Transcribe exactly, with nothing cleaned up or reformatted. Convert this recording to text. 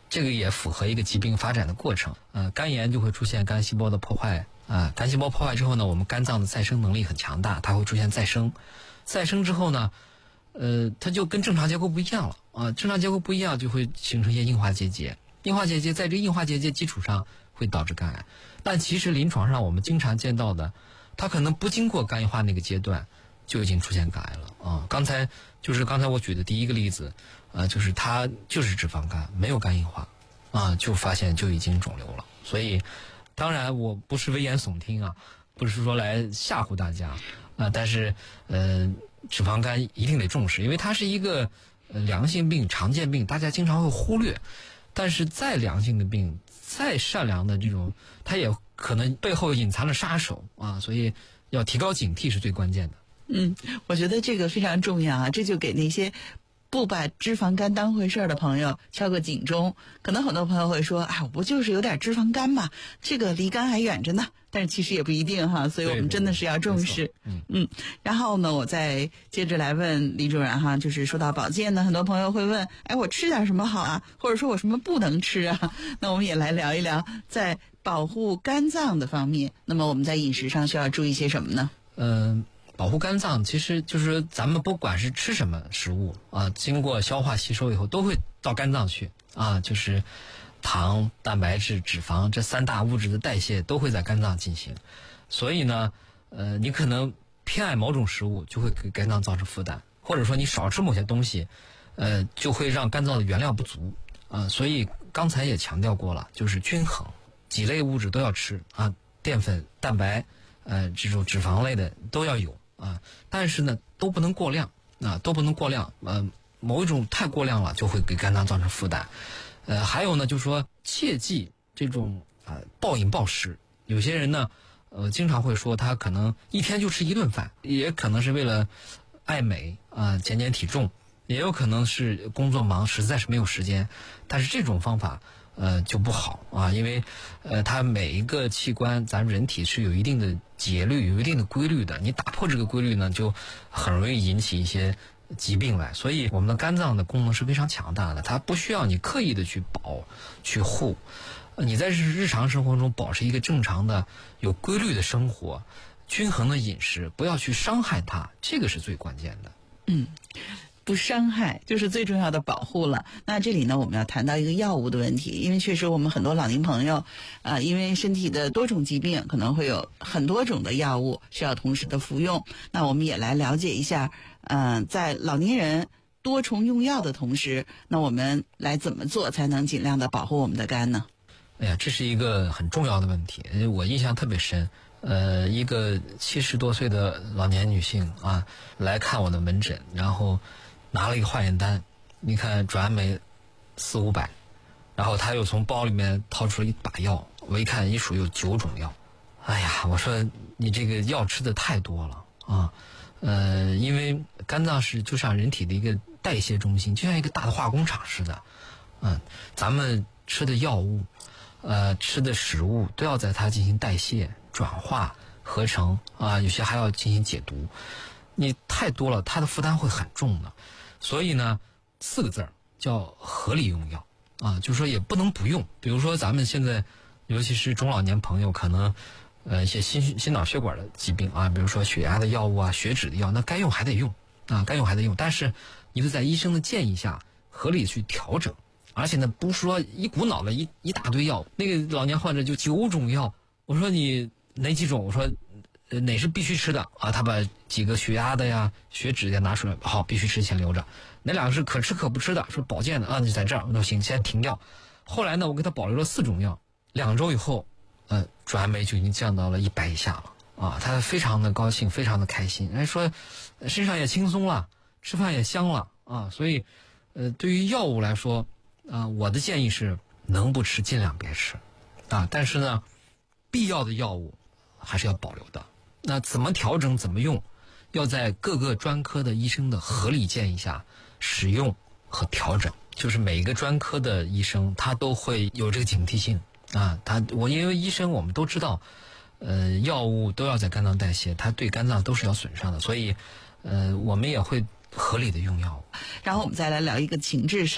这个也符合一个疾病发展的过程。呃，肝炎就会出现肝细胞的破坏啊、呃，肝细胞破坏之后呢，我们肝脏的再生能力很强大，它会出现再生。再生之后呢，呃，它就跟正常结构不一样了啊，正常结构不一样就会形成一些硬化结节，硬化结节在这硬化结节基础上会导致肝癌。但其实临床上我们经常见到的，它可能不经过肝硬化那个阶段就已经出现肝癌了啊。刚才就是刚才我举的第一个例子，呃，就是它就是脂肪肝，没有肝硬化啊，就发现就已经肿瘤了。所以，当然我不是危言耸听啊，不是说来吓唬大家啊，但是呃，脂肪肝一定得重视，因为它是一个呃良性病、常见病，大家经常会忽略。但是再良性的病，再善良的这种，它也可能背后隐藏着杀手啊，所以要提高警惕是最关键的。 嗯，我觉得这个非常重要啊，这就给那些不把脂肪肝当回事的朋友敲个警钟。可能很多朋友会说，哎，我不就是有点脂肪肝嘛，这个离肝还远着呢。但是其实也不一定哈，所以我们真的是要重视。嗯嗯。然后呢，我再接着来问李主任哈，就是说到保健呢，很多朋友会问，哎，我吃点什么好啊？或者说我什么不能吃啊？那我们也来聊一聊，在保护肝脏的方面，那么我们在饮食上需要注意些什么呢？ 嗯、呃，保护肝脏其实就是咱们不管是吃什么食物啊，经过消化吸收以后都会到肝脏去啊，就是糖、蛋白质、脂肪这三大物质的代谢都会在肝脏进行。所以呢，呃，你可能偏爱某种食物，就会给肝脏造成负担，或者说你少吃某些东西，呃，就会让肝脏的原料不足啊。所以刚才也强调过了，就是均衡，几类物质都要吃啊，淀粉、蛋白。呃，这种脂肪类的都要有啊，但是呢，都不能过量啊，都不能过量。呃，某一种太过量了，就会给肝脏造成负担。呃，还有呢，就是说切忌这种啊、呃、暴饮暴食。有些人呢，呃，经常会说他可能一天就吃一顿饭，也可能是为了爱美啊、呃、减减体重，也有可能是工作忙，实在是没有时间。但是这种方法。呃，就不好啊，因为，呃，它每一个器官，咱人体是有一定的节律，有一定的规律的。你打破这个规律呢，就很容易引起一些疾病来。所以，我们的肝脏的功能是非常强大的，它不需要你刻意的去保、去护。你在日常生活中保持一个正常的、有规律的生活，均衡的饮食，不要去伤害它，这个是最关键的。 嗯。不伤害就是最重要的保护了。那这里呢，我们要谈到一个药物的问题，因为确实我们很多老年朋友，啊、呃，因为身体的多种疾病，可能会有很多种的药物需要同时的服用。那我们也来了解一下，嗯、呃，在老年人多重用药的同时，那我们来怎么做才能尽量的保护我们的肝呢？ 哎呀，这是一个很重要的问题，我印象特别深。呃，一个七十多岁的老年女性啊，来看我的门诊，然后拿了一个化验单，你看转酶四五百，然后他又从包里面掏出了一把药，我一看一数有九种药。哎呀，我说你这个药吃的太多了啊！呃，因为肝脏是就像人体的一个代谢中心，就像一个大的化工厂似的。嗯，咱们吃的药物，呃，吃的食物都要在它进行代谢、转化、合成啊，有些还要进行解毒。你太多了，它的负担会很重的。所以呢，四个字儿叫合理用药啊，就是说也不能不用。比如说咱们现在，尤其是中老年朋友，可能呃一些心心脑血管的疾病啊，比如说血压的药物啊、血脂的药，那该用还得用啊，该用还得用。但是你得在医生的建议下，合理去调整。而且呢，不是说一股脑的一一大堆药，那个老年患者就九种药，我说你哪几种？我说。呃，哪是必须吃的啊？他把几个血压的呀、血脂的拿出来，好，必须吃，先留着。哪两个是可吃可不吃的，说保健的啊？你在这儿那行，先停掉。后来呢，我给他保留了四种药，两周以后，呃，转酶就已经降到了一百以下了啊！他非常的高兴，非常的开心，哎，说身上也轻松了，吃饭也香了啊！所以，呃，对于药物来说，啊、呃，我的建议是能不吃尽量别吃啊，但是呢，必要的药物还是要保留的。那怎么调整怎么用，要在各个专科的医生的合理建议下使用和调整。就是每一个专科的医生他都会有这个警惕性啊，他我因为医生我们都知道，呃，药物都要在肝脏代谢，它对肝脏都是要损伤的，所以呃，我们也会合理的用药物。 然后我们再来聊一个情志